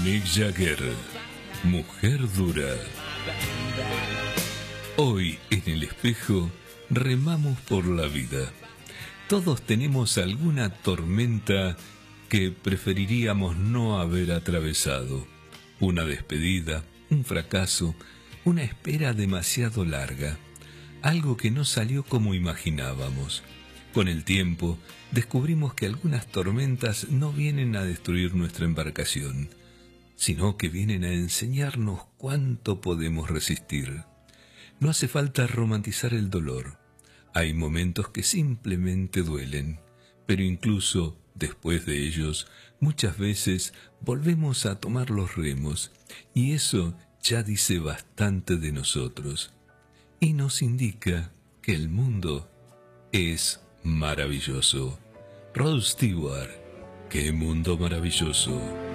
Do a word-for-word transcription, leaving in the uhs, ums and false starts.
Mick Jagger, Mujer Dura. Hoy en el espejo remamos por la vida. Todos tenemos alguna tormenta que preferiríamos no haber atravesado. Una despedida, un fracaso, una espera demasiado larga. Algo que no salió como imaginábamos. Con el tiempo, descubrimos que algunas tormentas no vienen a destruir nuestra embarcación, sino que vienen a enseñarnos cuánto podemos resistir. No hace falta romantizar el dolor. Hay momentos que simplemente duelen, pero incluso después de ellos, muchas veces volvemos a tomar los remos, y eso ya dice bastante de nosotros, y nos indica que el mundo es maravilloso. Rod Stewart, qué mundo maravilloso.